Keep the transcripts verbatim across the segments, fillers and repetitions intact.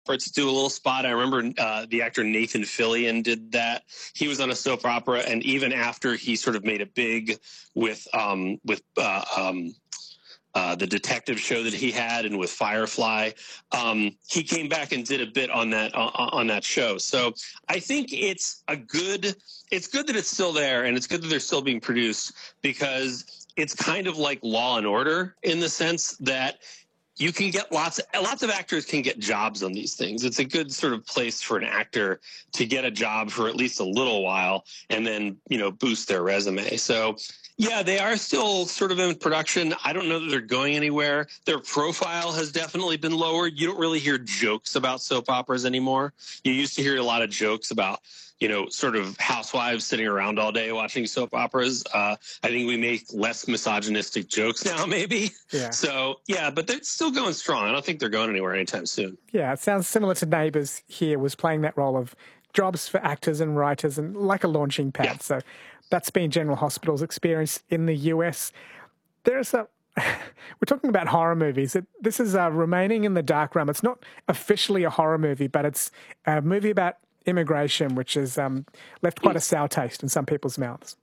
to do a little spot. I remember uh, the actor Nathan Fillion did that. He was on a soap opera, and even after he sort of made it big with um, with uh, um, uh, the detective show that he had and with Firefly, um, he came back and did a bit on that uh, on that show. So I think it's a good. It's good that it's still there, and it's good that they're still being produced, because it's kind of like Law and Order in the sense that you can get lots of, lots of actors can get jobs on these things. It's a good sort of place for an actor to get a job for at least a little while and then, you know, boost their resume. So, yeah, they are still sort of in production. I don't know that they're going anywhere. Their profile has definitely been lowered. You don't really hear jokes about soap operas anymore. You used to hear a lot of jokes about, you know, sort of housewives sitting around all day watching soap operas. Uh, I think we make less misogynistic jokes now, maybe. Yeah. So, yeah, but they're still going strong. I don't think they're going anywhere anytime soon. Yeah, it sounds similar to Neighbours here, was playing that role of jobs for actors and writers and like a launching pad. Yeah. So that's been General Hospital's experience in the U S. There's a... We're talking about horror movies. It, this is uh, Remaining in the Dark Room. It's not officially a horror movie, but it's a movie about immigration, which has um, left quite a sour taste in some people's mouths.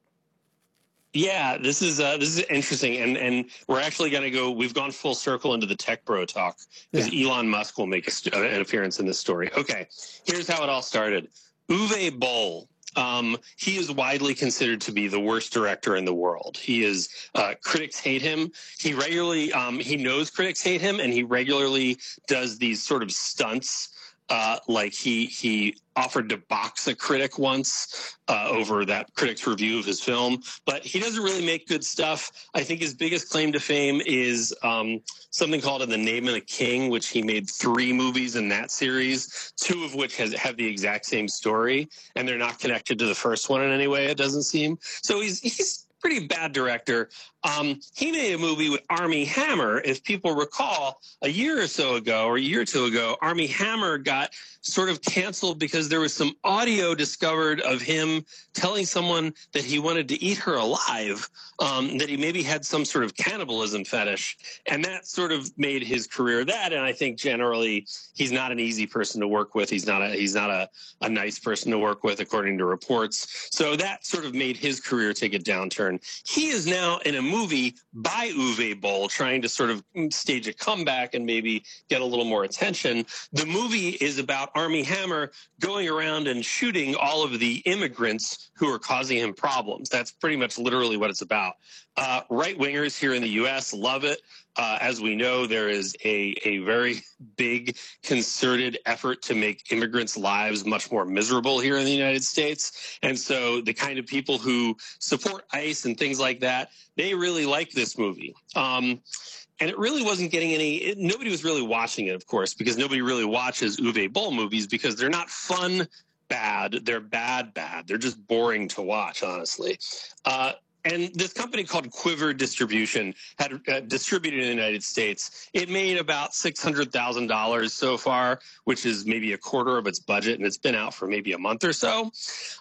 Yeah, this is uh, this is interesting, and and we're actually going to go. We've gone full circle into the tech bro talk, because yeah. Elon Musk will make a, an appearance in this story. Okay, here's how it all started. Uwe Boll. Um, he is widely considered to be the worst director in the world. He is uh, critics hate him. He regularly um, he knows critics hate him, and he regularly does these sort of stunts. Uh, like he he offered to box a critic once uh, over that critic's review of his film, but he doesn't really make good stuff. I think his biggest claim to fame is um, something called In the Name of the King, which he made three movies in that series, two of which has, have the exact same story, and they're not connected to the first one in any way, it doesn't seem. So he's he's a pretty bad director. Um, he made a movie with Armie Hammer. If people recall, a year or so ago, or a year or two ago, Armie Hammer got sort of canceled because there was some audio discovered of him telling someone that he wanted to eat her alive, um, that he maybe had some sort of cannibalism fetish. And that sort of made his career that. And I think generally he's not an easy person to work with. He's not a, he's not a, a nice person to work with, according to reports. So that sort of made his career take a downturn. He is now in a movie by Uwe Boll trying to sort of stage a comeback and maybe get a little more attention. The movie is about Armie Hammer going around and shooting all of the immigrants who are causing him problems. That's pretty much literally what it's about. Uh, right-wingers here in the U S love it. Uh, as we know, there is a, a very big concerted effort to make immigrants' lives much more miserable here in the United States. And so the kind of people who support ICE and things like that, they really like this movie. Um, and it really wasn't getting any, it, nobody was really watching it, of course, because nobody really watches Uwe Boll movies because they're not fun bad. They're bad bad. They're just boring to watch, honestly. Uh, And this company called Quiver Distribution had uh, distributed in the United States. It made about six hundred thousand dollars so far, which is maybe a quarter of its budget, and it's been out for maybe a month or so.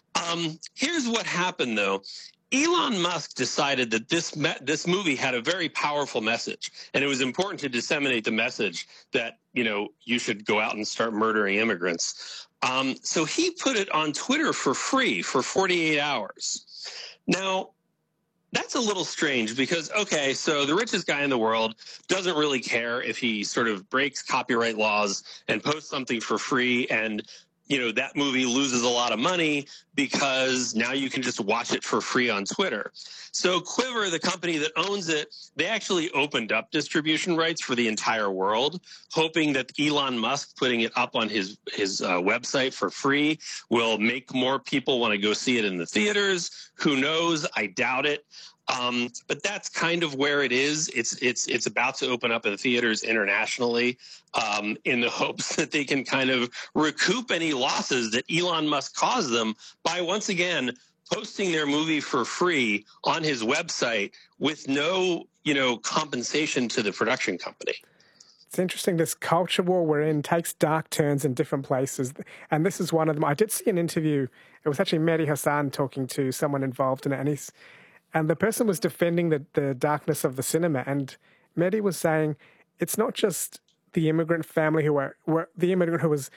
Um, here's what happened, though. Elon Musk decided that this me- this movie had a very powerful message, and it was important to disseminate the message that, you know, you should go out and start murdering immigrants. Um, so he put it on Twitter for free for forty-eight hours. Now, that's a little strange because, okay, so the richest guy in the world doesn't really care if he sort of breaks copyright laws and posts something for free, and, you know, that movie loses a lot of money because now you can just watch it for free on Twitter. So Quiver, the company that owns it, they actually opened up distribution rights for the entire world, hoping that Elon Musk putting it up on his, his uh, website for free will make more people want to go see it in the theaters. Who knows? I doubt it. Um, but that's kind of where it is. It's it's it's about to open up in the theaters internationally um, in the hopes that they can kind of recoup any losses that Elon Musk caused them by once again posting their movie for free on his website with no, you know, compensation to the production company. It's interesting, this culture war we're in takes dark turns in different places. And this is one of them. I did see an interview. It was actually Mehdi Hassan talking to someone involved in it. And, he's, and the person was defending the, the darkness of the cinema. And Mehdi was saying, it's not just the immigrant family who were, were the immigrant who was